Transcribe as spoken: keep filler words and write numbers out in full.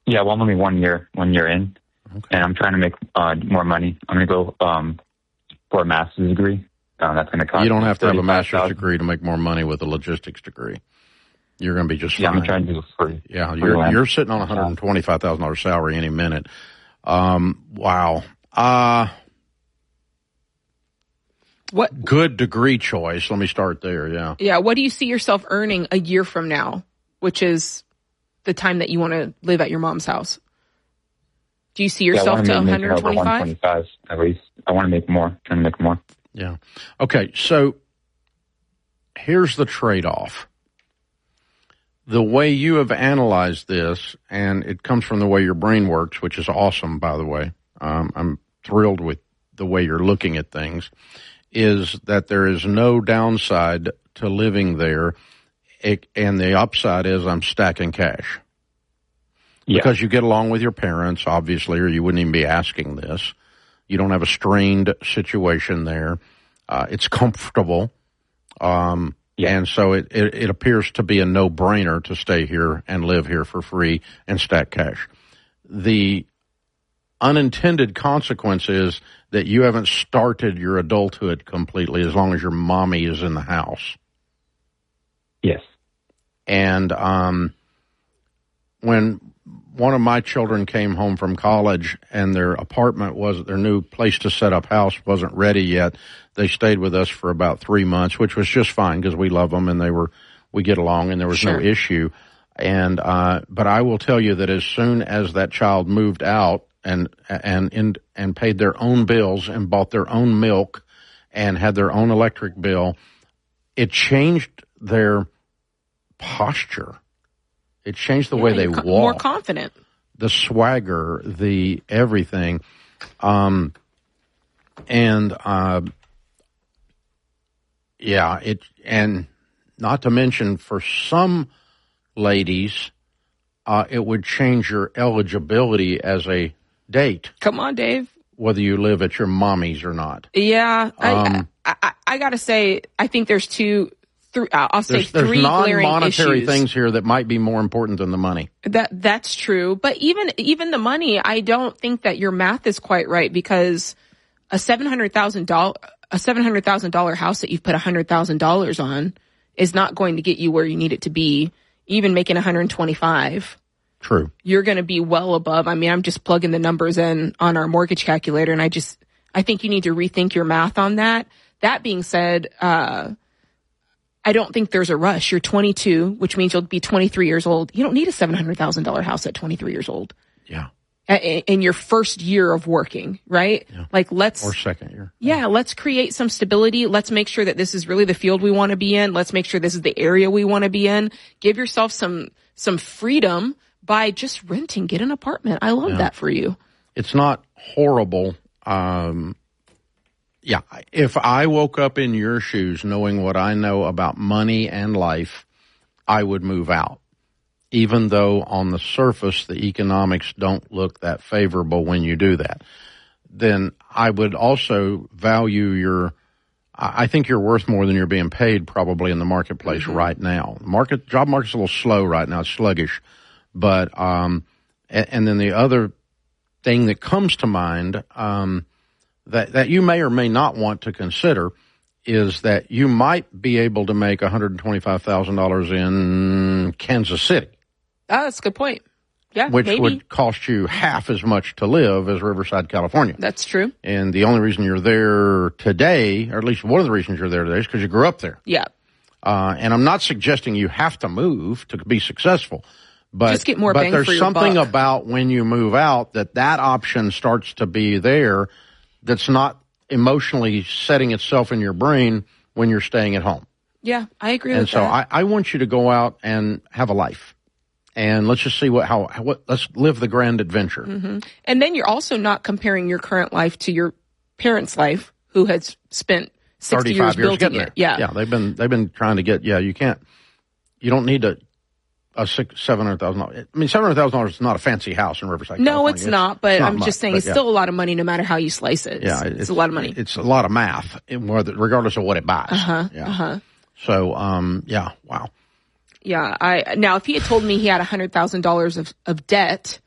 Yeah, well, I'm only one year, one year in, okay. And I'm trying to make uh, more money. I'm going to go um, for a master's degree. Um, that's going to cost. You don't have to have a master's degree to make more money with a logistics degree. You're going to be just fine. Yeah, I'm trying to do it free. Yeah, you're you're sitting on a one hundred twenty-five thousand dollars salary any minute. Um, wow. Uh, what good degree choice? Let me start there. Yeah. Yeah. What do you see yourself earning a year from now, which is the time that you want to live at your mom's house? Do you see yourself yeah, to one hundred twenty-five? one twenty-five at least. I want to make more. Trying to make more. Yeah. Okay. So here's the trade-off. The way you have analyzed this, and it comes from the way your brain works, which is awesome, by the way. Um, I'm thrilled with the way you're looking at things, is that there is no downside to living there, it, and the upside is I'm stacking cash. Yeah. Because you get along with your parents, obviously, or you wouldn't even be asking this. You don't have a strained situation there. Uh, it's comfortable. Um Yeah. And so it, it, it appears to be a no-brainer to stay here and live here for free and stack cash. The unintended consequence is that you haven't started your adulthood completely as long as your mommy is in the house. Yes. And um, when one of my children came home from college and their apartment was, their new place to set up house wasn't ready yet, they stayed with us for about three months, which was just fine because we love them and they were, we get along and there was sure. no issue. And, uh, but I will tell you that as soon as that child moved out and, and, and, and paid their own bills and bought their own milk and had their own electric bill, it changed their posture. It changed the yeah, way they walk. More confident. The swagger, the everything. Um, and, uh, yeah, it, and not to mention for some ladies, uh, it would change your eligibility as a date. Come on, Dave. Whether you live at your mommy's or not. Yeah. Um, I, I, I, I got to say, I think there's two, three, I'll say there's, three there's glaring non-monetary issues. things here that might be more important than the money. That That's true. But even, even the money, I don't think that your math is quite right because a seven hundred thousand dollars a seven hundred thousand dollars house that you've put one hundred thousand dollars on is not going to get you where you need it to be, even making one hundred twenty-five. True. You're going to be well above. I mean, I'm just plugging the numbers in on our mortgage calculator, and I just, I think you need to rethink your math on that. That being said, uh, I don't think there's a rush. You're twenty-two, which means you'll be twenty-three years old. You don't need a seven hundred thousand dollars house at twenty-three years old. Yeah. In your first year of working, right? Yeah. Like let's, or second year. Yeah, let's create some stability. Let's make sure that this is really the field we want to be in. Let's make sure this is the area we want to be in. Give yourself some, some freedom by just renting. Get an apartment. I love yeah. that for you. It's not horrible. Um, yeah. If I woke up in your shoes knowing what I know about money and life, I would move out. Even though on the surface the economics don't look that favorable when you do that, then I would also value your, I think you're worth more than you're being paid probably in the marketplace mm-hmm. right now. Market, job market's a little slow right now, it's sluggish. But, um, and, and then the other thing that comes to mind, um, that, that you may or may not want to consider is that you might be able to make one hundred twenty-five thousand dollars in Kansas City. Oh, that's a good point. Yeah, Which maybe. would cost you half as much to live as Riverside, California. That's true. And the only reason you're there today, or at least one of the reasons you're there today, is because you grew up there. Yeah. Uh, and I'm not suggesting you have to move to be successful. But, Just get more but bang there's for your something buck. about when you move out that that option starts to be there that's not emotionally setting itself in your brain when you're staying at home. Yeah, I agree and with so that. And so I, I want you to go out and have a life. And let's just see what, how, what, let's live the grand adventure. Mm-hmm. And then you're also not comparing your current life to your parents' life, who has spent sixty years, years building getting it. there. Yeah. Yeah. They've been, they've been trying to get, yeah, you can't, you don't need a, a six, seven hundred thousand dollars. I mean, seven hundred thousand dollars is not a fancy house in Riverside, No, California. it's not, but it's not I'm much, just saying but it's yeah. still a lot of money no matter how you slice it. It's, yeah. it's, it's a lot of money. It's a lot of math, regardless of what it buys. Uh-huh. Yeah. Uh-huh. So, um, yeah, wow. Yeah, I now if he had told me he had one hundred thousand dollars of, of debt